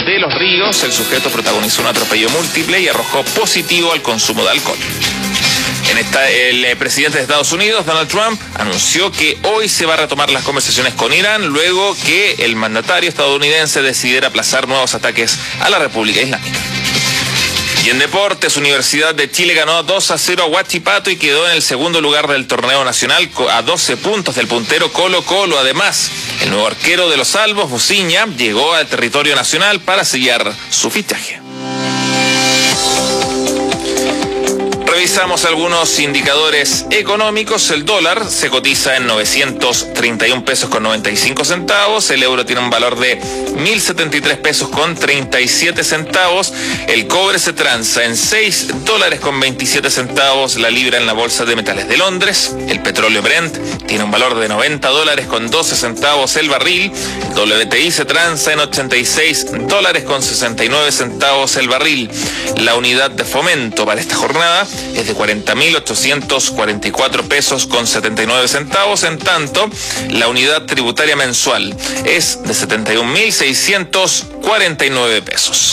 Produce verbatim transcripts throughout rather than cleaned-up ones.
de Los Ríos. El sujeto protagonizó un atropello múltiple y arrojó positivo al consumo de alcohol. En esta, el presidente de Estados Unidos, Donald Trump, anunció que hoy se va a retomar las conversaciones con Irán luego que el mandatario estadounidense decidiera aplazar nuevos ataques a la República Islámica. Y en deportes, Universidad de Chile ganó dos a cero a Huachipato y quedó en el segundo lugar del torneo nacional a doce puntos del puntero Colo Colo. Además, el nuevo arquero de los Albos, Buciña, llegó al territorio nacional para sellar su fichaje. Revisamos algunos indicadores económicos. El dólar se cotiza en novecientos treinta y un pesos con noventa y cinco centavos. El euro tiene un valor de mil setenta y tres pesos con treinta y siete centavos. El cobre se transa en seis dólares con veintisiete centavos la libra en la bolsa de metales de Londres. El petróleo Brent tiene un valor de noventa dólares con doce centavos el barril. El W T I se transa en ochenta y seis dólares con sesenta y nueve centavos el barril. La unidad de fomento para esta jornada es de cuarenta mil ochocientos cuarenta y cuatro pesos con setenta y nueve centavos, en tanto la unidad tributaria mensual es de setenta y un mil seiscientos cuarenta y nueve pesos.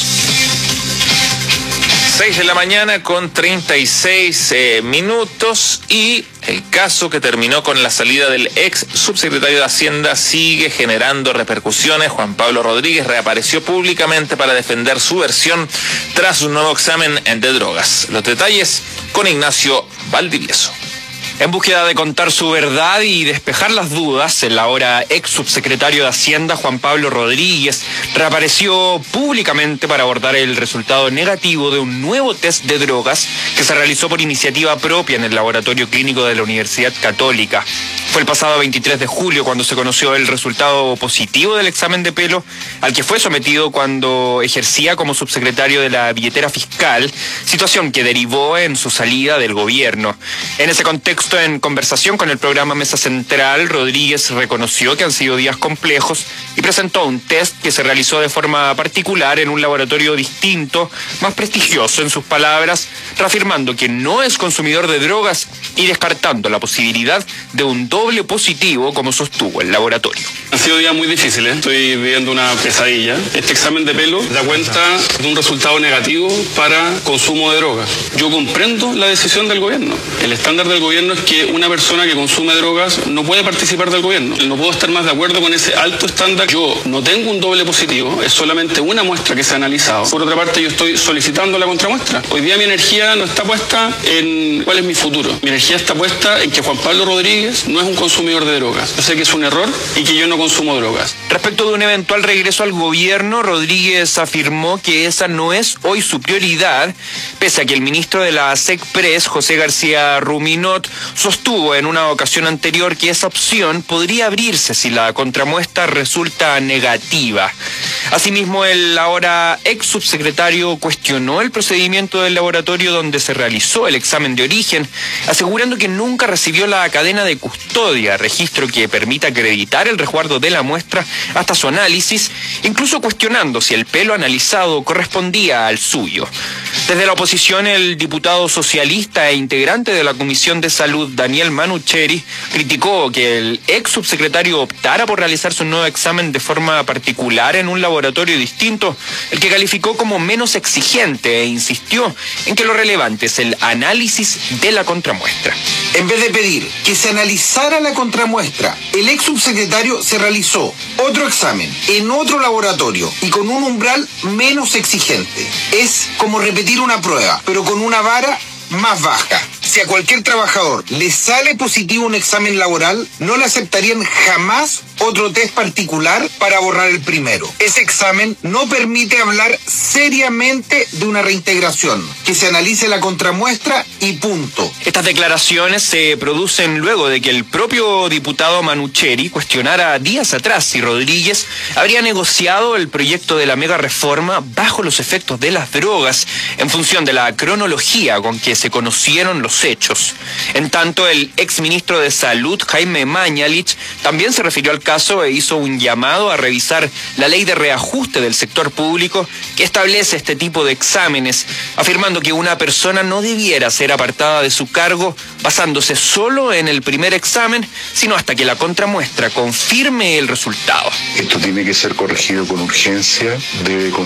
seis de la mañana con treinta y seis eh, minutos y el caso que terminó con la salida del ex subsecretario de Hacienda sigue generando repercusiones. Juan Pablo Rodríguez reapareció públicamente para defender su versión tras un nuevo examen de drogas. Los detalles con Ignacio Valdivieso. En búsqueda de contar su verdad y despejar las dudas, el ahora ex subsecretario de Hacienda, Juan Pablo Rodríguez, reapareció públicamente para abordar el resultado negativo de un nuevo test de drogas que se realizó por iniciativa propia en el laboratorio clínico de la Universidad Católica. Fue el pasado veintitrés de julio cuando se conoció el resultado positivo del examen de pelo al que fue sometido cuando ejercía como subsecretario de la billetera fiscal, situación que derivó en su salida del gobierno. En ese contexto, en conversación con el programa Mesa Central, Rodríguez reconoció que han sido días complejos y presentó un test que se realizó de forma particular en un laboratorio distinto, más prestigioso en sus palabras, reafirmando que no es consumidor de drogas y descartando la posibilidad de un doble positivo, como sostuvo el laboratorio. Han sido días muy difíciles, estoy viviendo una pesadilla. Este examen de pelo da cuenta de un resultado negativo para consumo de drogas. Yo comprendo la decisión del gobierno. El estándar del gobierno es que una persona que consume drogas no puede participar del gobierno. No puedo estar más de acuerdo con ese alto estándar. Yo no tengo un doble positivo, es solamente una muestra que se ha analizado. Por otra parte, yo estoy solicitando la contramuestra. Hoy día mi energía no está puesta en cuál es mi futuro. Mi energía está puesta en que Juan Pablo Rodríguez no es un consumidor de drogas. Yo sé que es un error y que yo no consumo drogas. Respecto de un eventual regreso al gobierno, Rodríguez afirmó que esa no es hoy su prioridad, pese a que el ministro de la SECPRES, José García Ruminot, sostuvo en una ocasión anterior que esa opción podría abrirse si la contramuestra resulta negativa. Asimismo, el ahora ex subsecretario cuestionó el procedimiento del laboratorio donde se realizó el examen de origen, asegurando que nunca recibió la cadena de custodia, registro que permite acreditar el resguardo de la muestra hasta su análisis, incluso cuestionando si el pelo analizado correspondía al suyo. Desde la oposición, el diputado socialista e integrante de la Comisión de Salud, Daniel Manucheri, criticó que el ex subsecretario optara por realizarse un nuevo examen de forma particular en un laboratorio distinto, el que calificó como menos exigente e insistió en que lo relevante es el análisis de la contramuestra. En vez de pedir que se analizara la contramuestra, el ex subsecretario se realizó otro examen en otro laboratorio y con un umbral menos exigente. Es como repetir una prueba, pero con una vara más baja. Si a cualquier trabajador le sale positivo un examen laboral, no le aceptarían jamás otro test particular para borrar el primero. Ese examen no permite hablar seriamente de una reintegración, que se analice la contramuestra y punto. Estas declaraciones se producen luego de que el propio diputado Manucheri cuestionara días atrás si Rodríguez habría negociado el proyecto de la mega reforma bajo los efectos de las drogas, en función de la cronología con que se conocieron los hechos. En tanto, el exministro de Salud, Jaime Mañalich, también se refirió al caso e hizo un llamado a revisar la ley de reajuste del sector público que establece este tipo de exámenes, afirmando que una persona no debiera ser apartada de su cargo basándose solo en el primer examen, sino hasta que la contramuestra confirme el resultado. Esto tiene que ser corregido con urgencia, debe